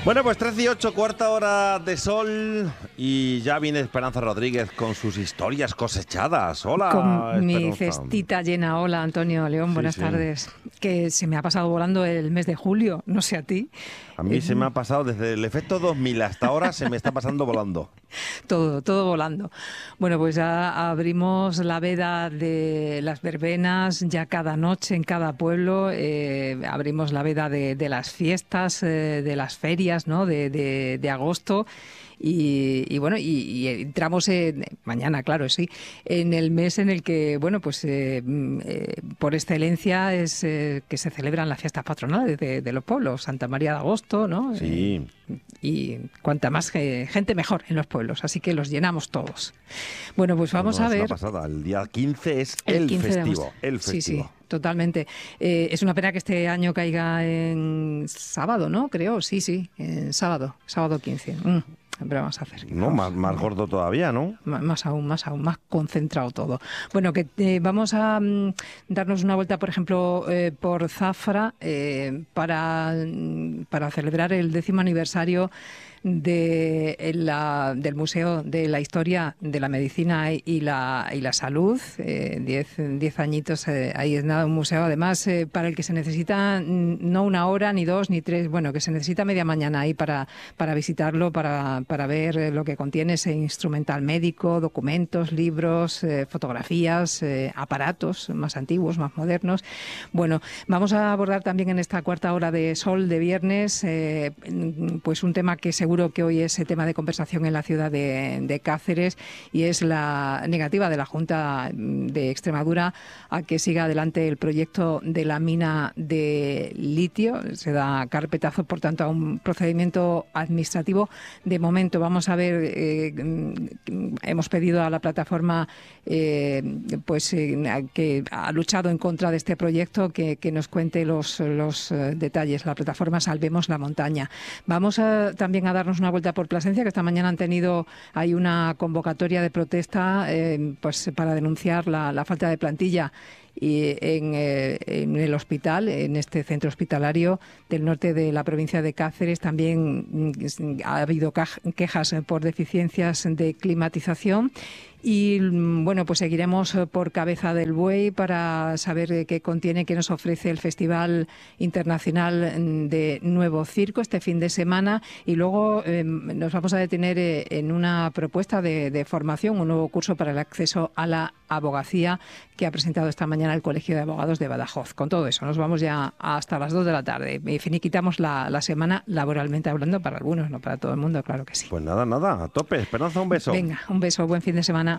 Bueno, pues 13:08, cuarta hora de sol y ya viene Esperanza Rodríguez con sus historias cosechadas. Hola, Con mi Esperanza. cestita llena. Hola, Antonio León, buenas tardes. Que se me ha pasado volando el mes de julio, no sé a ti. A mí se me ha pasado desde el efecto 2000 hasta ahora, se me está pasando volando. Todo volando. Bueno, pues ya abrimos la veda de las verbenas, ya cada noche en cada pueblo. Abrimos la veda de las fiestas, de las ferias, ¿no? de agosto. Y bueno, y entramos mañana, claro, sí, en el mes en el que, bueno, pues por excelencia es que se celebran las fiestas patronales de los pueblos, Santa María de Agosto, ¿no? Sí. Y cuanta más gente mejor en los pueblos, así que los llenamos todos. Bueno, pues vamos a ver. Es una pasada. El día 15 es el 15 festivo. El Sí, festivo. totalmente. Es una pena que este año caiga en sábado, ¿no? Creo, sí, en sábado 15. Pero vamos a hacer. No, más gordo todavía, ¿no? Más aún, más concentrado todo. Bueno, que vamos a darnos una vuelta, por ejemplo, por Zafra para celebrar el 10º aniversario del Museo de la Historia de la Medicina y la Salud. 10 añitos, ahí es nada, un museo además para el que se necesita no una hora, ni dos, ni tres, bueno, que se necesita media mañana ahí para visitarlo, para ver lo que contiene ese instrumental médico, documentos, libros, fotografías, aparatos más antiguos, más modernos. Bueno, vamos a abordar también en esta cuarta hora de Sol de viernes pues un tema que seguro que hoy es tema de conversación en la ciudad de Cáceres, y es la negativa de la Junta de Extremadura a que siga adelante el proyecto de la mina de litio. Se da carpetazo, por tanto, a un procedimiento administrativo. De momento, vamos a ver, hemos pedido a la plataforma que ha luchado en contra de este proyecto que nos cuente los detalles. La plataforma Salvemos la Montaña. Vamos también a darnos una vuelta por Plasencia, que esta mañana hay una convocatoria de protesta pues para denunciar la falta de plantilla y en el hospital, en este centro hospitalario del norte de la provincia de Cáceres. También ha habido quejas por deficiencias de climatización. Y bueno, pues seguiremos por Cabeza del Buey para saber qué contiene, qué nos ofrece el Festival Internacional de Nuevo Circo este fin de semana. Y luego nos vamos a detener en una propuesta de formación, un nuevo curso para el acceso a la abogacía que ha presentado esta mañana el Colegio de Abogados de Badajoz. Con todo eso nos vamos ya hasta las 2 de la tarde. Finiquitamos la semana laboralmente hablando, para algunos, no para todo el mundo, claro que sí. Pues nada, a tope. Esperanza, un beso. Venga, un beso, buen fin de semana.